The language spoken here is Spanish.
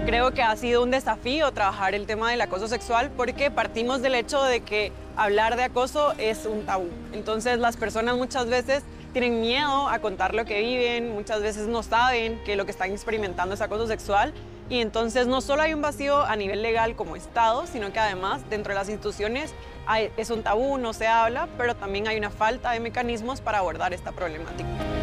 Creo que ha sido un desafío trabajar el tema del acoso sexual porque partimos del hecho de que hablar de acoso es un tabú. Entonces las personas muchas veces tienen miedo a contar lo que viven, muchas veces no saben que lo que están experimentando es acoso sexual y entonces no solo hay un vacío a nivel legal como Estado, sino que además dentro de las instituciones es un tabú, no se habla, pero también hay una falta de mecanismos para abordar esta problemática.